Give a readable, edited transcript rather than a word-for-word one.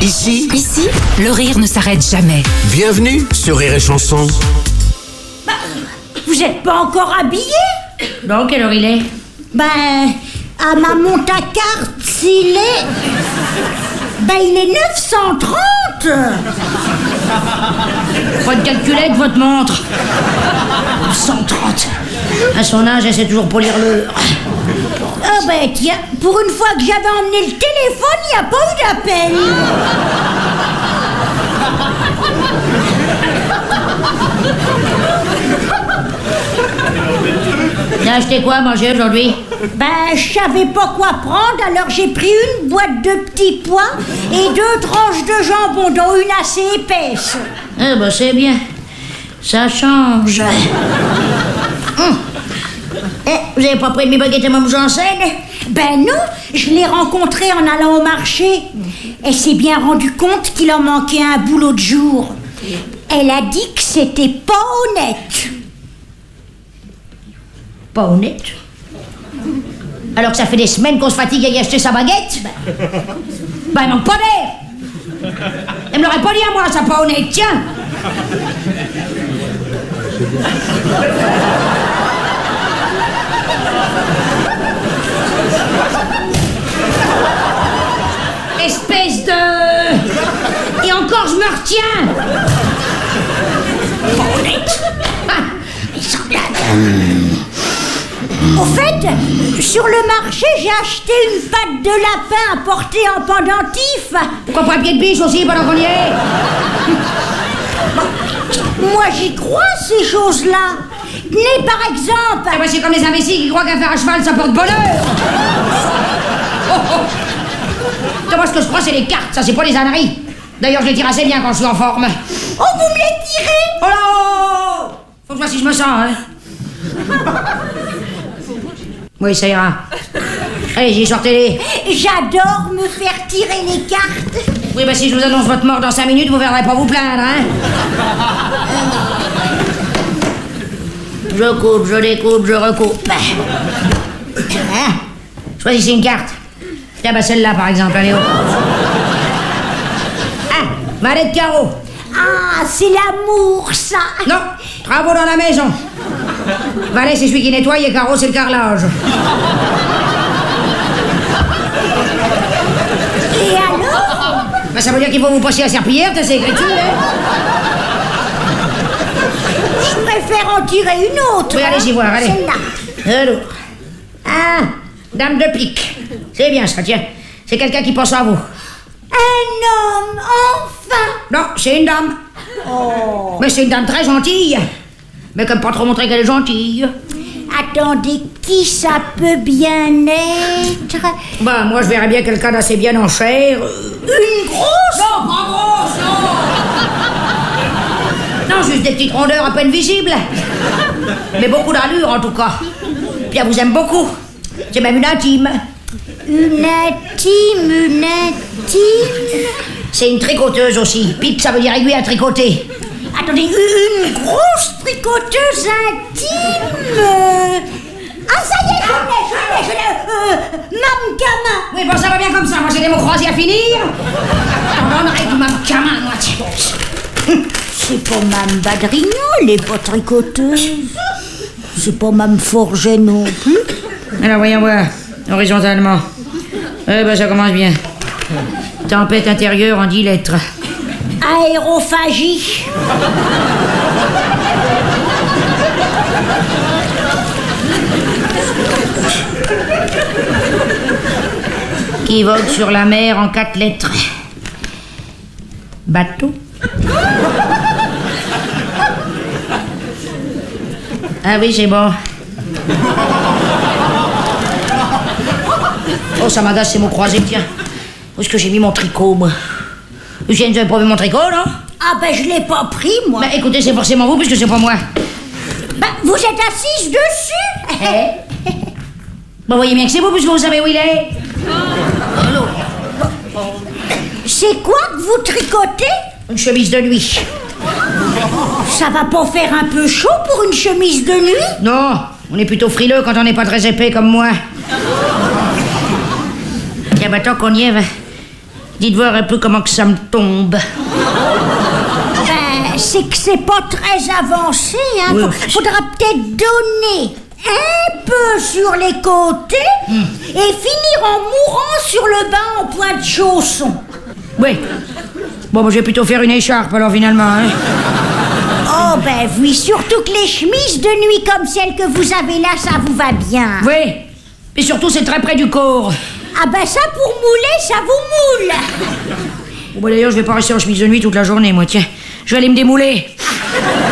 Ici, le rire ne s'arrête jamais. Bienvenue sur Rire et Chanson. Bah, vous êtes pas encore habillé? Non, quelle heure il est? Ben, à ma montre à carte, il est 930. Faut de calculer avec votre montre. 930. À son âge, elle sait toujours polir l'heure. Ah ben tiens, pour une fois que j'avais emmené le téléphone, il n'y a pas eu d'appel. T'as acheté quoi à manger aujourd'hui? Ben, je savais pas quoi prendre, alors j'ai pris une boîte de petits pois et 2 tranches de jambon, dont une assez épaisse. Ah bah c'est bien. Ça change. Vous avez pas pris de mes baguettes à Mme Janssen? Ben non, je l'ai rencontré en allant au marché. Elle s'est bien rendue compte qu'il en manquait un bout l'autre jour. Elle a dit que c'était pas honnête. Pas honnête? Alors que ça fait des semaines qu'on se fatigue à y acheter sa baguette? Ben elle manque pas d'air. Elle me l'aurait pas dit à moi, ça pas honnête, tiens. Espèce de... Et encore je me retiens. Pas honnête. Il semble... Au fait, sur le marché, j'ai acheté une patte de lapin à porter en pendentif. Pourquoi pas un pied de biche aussi pendant qu'on y est? Moi, j'y crois, ces choses-là. Mais par exemple... Ah bah c'est comme les imbéciles qui croient qu'un fer à cheval, ça porte bonheur. Moi, ce que je crois, c'est les cartes, ça, c'est pas les âneries. D'ailleurs, je les tire assez bien quand je suis en forme. Oh, vous me les tirez? Oh là! Faut que je vois si je me sens, hein. Oui, ça ira. Allez-y, sortez-les. J'adore me faire tirer les cartes. Oui, bah si je vous annonce votre mort dans 5 minutes, vous verrez pas vous plaindre, hein. Je coupe, je découpe, je recoupe. Hein? Choisissez une carte. Tiens, bah celle-là, par exemple, allez, hop. Ah, valet de carreau. Ah, c'est l'amour, ça. Non, travaux dans la maison. Valet, c'est celui qui nettoie, et carreau, c'est le carrelage. Et alors? Bah, ça veut dire qu'il faut vous passer la serpillière, t'as ces écritures, hein. Je préfère en tirer une autre. Oui, allez-y voir, allez. Celle-là. Alors. Ah, dame de pique. C'est bien ça, tiens. C'est quelqu'un qui pense à vous. Un homme, enfin. Non, c'est une dame. Oh. Mais c'est une dame très gentille. Mais comme pas trop montrer qu'elle est gentille. Attendez, qui ça peut bien être? Bah, moi, je verrais bien quelqu'un d'assez bien en chair. Une grosse? Non, pas grosse, non. Non, juste des petites rondeurs à peine visibles. Mais beaucoup d'allure, en tout cas. Puis elle vous aime beaucoup. C'est même une intime. Une intime. C'est une tricoteuse aussi. Pique, ça veut dire aiguille à tricoter. Attendez, une grosse tricoteuse intime. Ah, ça y est, je l'ai. Mme Camin. Oui, bon, ça va bien comme ça. Moi, j'ai des mots croisés à finir. On arrête Mme Camin, moi, tiens. C'est pas Mme Badrignon, elle est pas tricoteuse. C'est pas Mme Forget non plus. Alors, voyons voir. Horizontalement. Eh ben, ça commence bien. Tempête intérieure en 10 lettres. Aérophagie. Qui vogue sur la mer en 4 lettres. Bateau. Ah oui, c'est bon. Oh, ça m'agace ces mots croisés, tiens. Où est-ce que j'ai mis mon tricot, moi? Eugène, vous avez pas vu mon tricot, non? Ah ben, je l'ai pas pris, moi. Bah écoutez, c'est forcément vous, puisque c'est pas moi. Bah, vous êtes assise dessus. Bah voyez bien que c'est vous, puisque vous savez où il est. C'est quoi que vous tricotez? Une chemise de nuit. Ça va pas faire un peu chaud pour une chemise de nuit? Non, on est plutôt frileux quand on n'est pas très épais comme moi. Tiens, bah tant qu'on y est, Dites voir un peu comment que ça me tombe. C'est que c'est pas très avancé, hein. Oui. Faudra peut-être donner un peu sur les côtés et finir en mourant sur le bas en point de chausson. Oui. Bon, moi, je vais plutôt faire une écharpe, alors, finalement, hein. Oh, ben oui, surtout que les chemises de nuit comme celle que vous avez là, ça vous va bien. Oui. Et surtout, c'est très près du corps. Ah ben ça, pour mouler, ça vous moule. Bon, bah, d'ailleurs, je vais pas rester en chemise de nuit toute la journée, moi, tiens. Je vais aller me démouler.